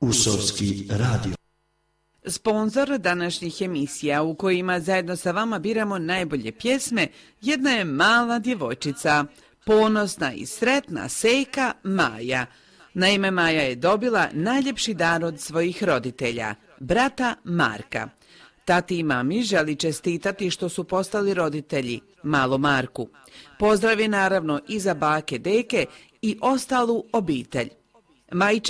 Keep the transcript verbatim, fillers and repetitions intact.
Usovski radio. Sponzor današnjih emisija u kojima zajedno sa vama biramo najbolje pjesme jedna je mala djevojčica, ponosna i sretna Sejka Maja. Naime, Maja je dobila najljepši dar od svojih roditelja, brata Marka. Tati i mami želi čestitati što su postali roditelji, malo Marku. Pozdravi naravno i za bake, deke i ostalu obitelj. Majiće